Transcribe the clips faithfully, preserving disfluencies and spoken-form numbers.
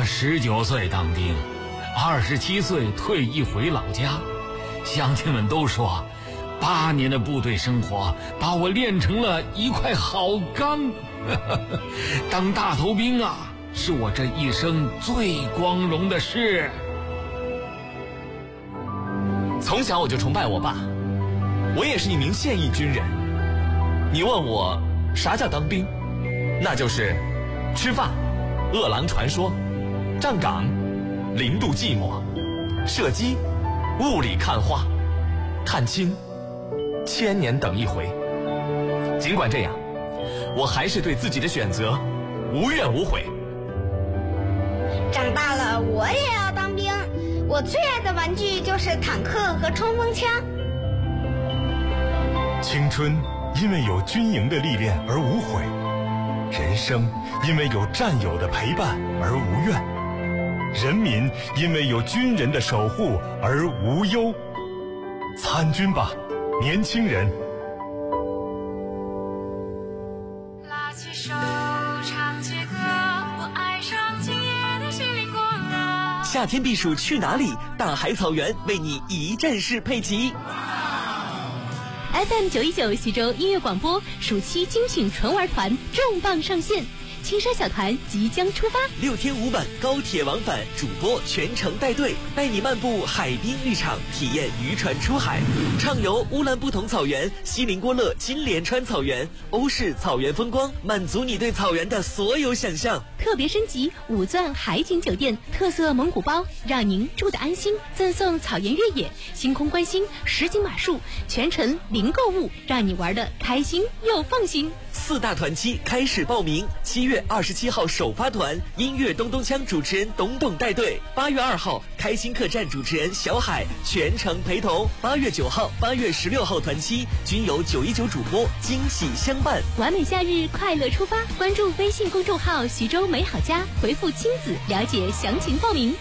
我十九岁当兵，二十七岁退役回老家，乡亲们都说，八年的部队生活把我练成了一块好钢。当大头兵啊，是我这一生最光荣的事。 从小我就崇拜我爸，我也是一名现役军人。你问我啥叫当兵，那就是吃饭、饿狼传说、站岗、零度寂寞、射击、雾里看花、看清、千年等一回。尽管这样，我还是对自己的选择无怨无悔。 长大了我也要当兵，我最爱的玩具就是坦克和冲锋枪。 青春因为有军营的历练而无悔，人生因为有战友的陪伴而无怨，人民因为有军人的守护而无忧。参军吧，年轻人！ 拉起手唱起歌，我爱上今夜的西林国了。 夏天避暑去哪里？大海草原为你一站式配齐。 F M 九一九徐州音乐广播暑期精品纯玩团重磅上线，青山小团即将出发， 六天五晚高铁往返，主播全程带队，带你漫步海滨浴场，体验渔船出海，畅游乌兰布统草原、锡林郭勒金莲川草原、欧式草原风光，满足你对草原的所有想象。 特别升级五钻海景酒店，特色蒙古包，让您住得安心，赠送草原越野、星空观星、实景马术，全程零购物，让你玩得开心又放心。 四大团期开始报名，七月二十七号首发团，音乐咚咚锵主持人董董带队；八月二号，开心客栈主持人小海全程陪同；八月九号、八月十六号团期均有九一九主播惊喜相伴。 完美夏日，快乐出发！关注微信公众号徐州美好家，回复亲子了解详情报名。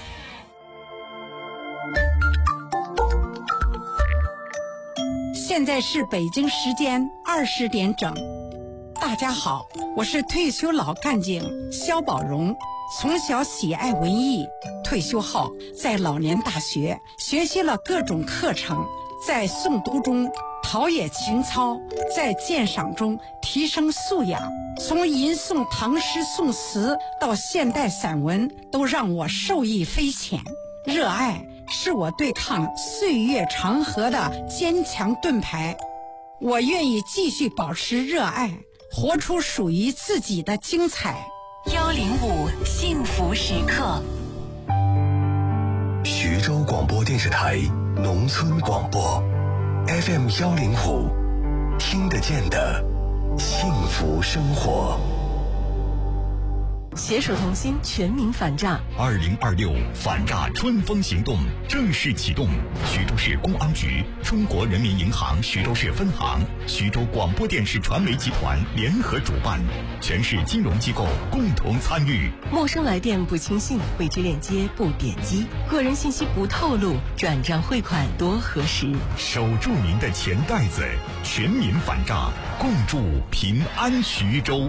现在是北京时间二十点整。大家好，我是退休老干警肖宝荣。从小喜爱文艺，退休后在老年大学学习了各种课程，在诵读中陶冶情操，在鉴赏中提升素养。从吟诵唐诗宋词到现代散文，都让我受益匪浅。热爱是我对抗岁月长河的坚强盾牌，我愿意继续保持热爱，活出属于自己的精彩。 幺零五幸福时刻， 徐州广播电视台农村广播 F M 幺零五，听得见的幸福生活。 携手同心，全民反诈。 二零二六反诈春风行动正式启动，徐州市公安局、中国人民银行徐州市分行、徐州广播电视传媒集团联合主办，全市金融机构共同参与。 陌生来电不轻信，未知链接不点击，个人信息不透露，转账汇款多核实。 守住您的钱袋子，全民反诈，共筑平安徐州。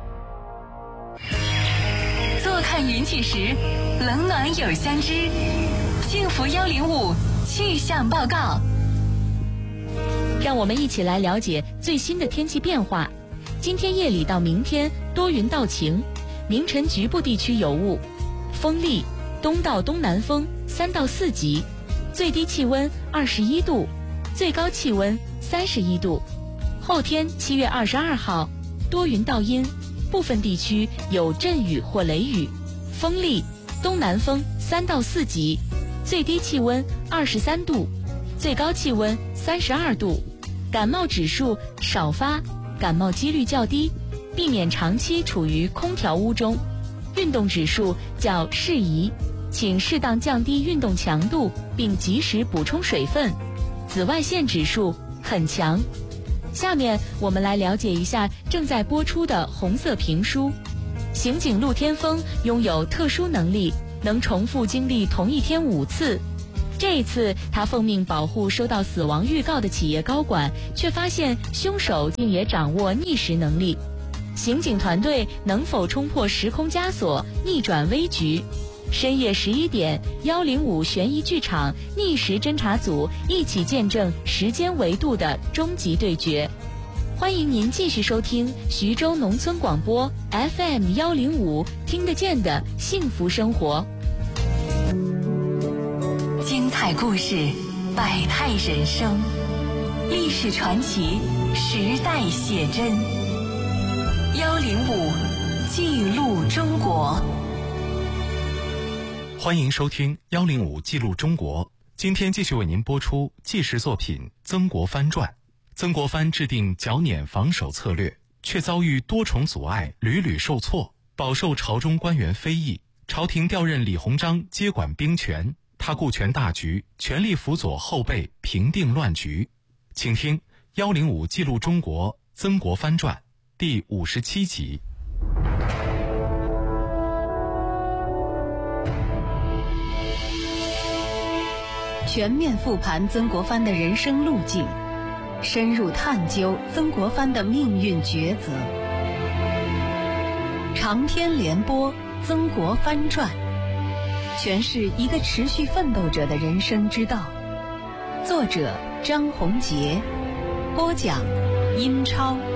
坐看云起时，冷暖有相知。幸福幺零五气象报告， 让我们一起来了解最新的天气变化。今天夜里到明天多云到晴，明晨局部地区有雾，风力东到东南风三到四级，最低气温二十一度，最高气温三十一度。后天七月二十二号多云到阴，部分地区有阵雨或雷雨，风力东南风三到四级，最低气温二十三度，最高气温三十二度。感冒指数少发，感冒几率较低，避免长期处于空调屋中。运动指数较适宜，请适当降低运动强度，并及时补充水分。紫外线指数很强。下面我们来了解一下正在播出的红色评书。刑警陆天峰拥有特殊能力，能重复经历同一天五次。这一次他奉命保护收到死亡预告的企业高管，却发现凶手竟也掌握逆时能力。刑警团队能否冲破时空枷锁，逆转危局？ 深夜十一点，幺零五悬疑剧场逆时侦查组一起见证时间维度的终极对决。欢迎您继续收听徐州农村广播 F M 幺零五，听得见的幸福生活。 精彩故事，百态人生，历史传奇，时代写真。幺零五记录中国。 欢迎收听幺零五记录中国。今天继续为您播出纪实作品《曾国藩传》。曾国藩制定剿捻防守策略，却遭遇多重阻碍，屡屡受挫，饱受朝中官员非议。朝廷调任李鸿章接管兵权，他顾全大局，全力辅佐后辈平定乱局。请听幺零五记录中国《曾国藩传》第五十七集。 全面复盘曾国藩的人生路径，深入探究曾国藩的命运抉择。长篇连播《曾国藩传》，诠释一个持续奋斗者的人生之道。作者张宏杰，播讲殷超。